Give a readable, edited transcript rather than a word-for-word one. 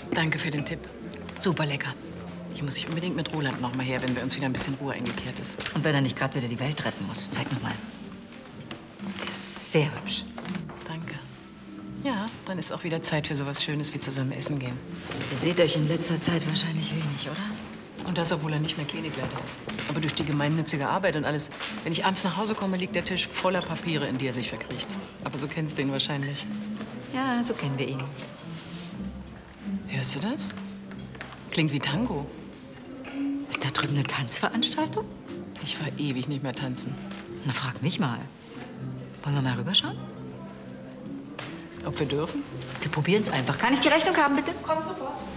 Danke für den Tipp. Super lecker. Hier muss ich unbedingt mit Roland noch mal her, wenn bei uns wieder ein bisschen Ruhe eingekehrt ist. Und wenn er nicht gerade wieder die Welt retten muss. Zeig noch mal. Der ist sehr hübsch. Danke. Ja, dann ist auch wieder Zeit für sowas Schönes wie zusammen essen gehen. Ihr seht euch in letzter Zeit wahrscheinlich wenig, oder? Und das, obwohl er nicht mehr Klinikleiter ist. Aber durch die gemeinnützige Arbeit und alles. Wenn ich abends nach Hause komme, liegt der Tisch voller Papiere, in die er sich verkriecht. Aber so kennst du ihn wahrscheinlich. Ja, so kennen wir ihn. Hörst du das? Klingt wie Tango. Ist da drüben eine Tanzveranstaltung? Ich war ewig nicht mehr tanzen. Na, frag mich mal. Wollen wir mal rüberschauen? Ob wir dürfen? Wir probieren es einfach. Kann ich die Rechnung haben, bitte? Komm sofort.